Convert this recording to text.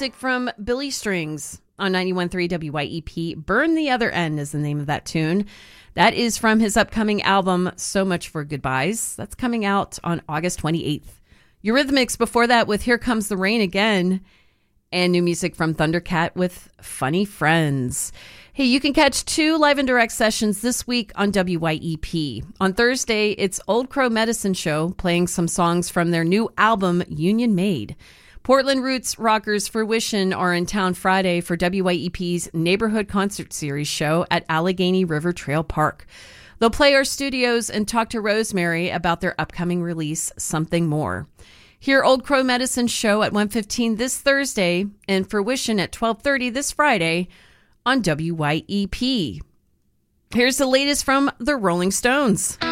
music from Billy Strings on 91.3 WYEP. Burn the Other End is the name of that tune. That is from his upcoming album, So Much for Goodbyes. That's coming out on August 28th. Eurythmics before that with Here Comes the Rain Again, and new music from Thundercat with Funny Friends. Hey, you can catch 2 live and direct sessions this week on WYEP. On Thursday, it's Old Crow Medicine Show playing some songs from their new album, Union Made. Portland Roots rockers Fruition are in town Friday for WYEP's Neighborhood Concert Series show at Allegheny River Trail Park. They'll play our studios and talk to Rosemary about their upcoming release, Something More. Hear Old Crow Medicine Show at 1:15 this Thursday and Fruition at 12:30 this Friday on WYEP. Here's the latest from the Rolling Stones.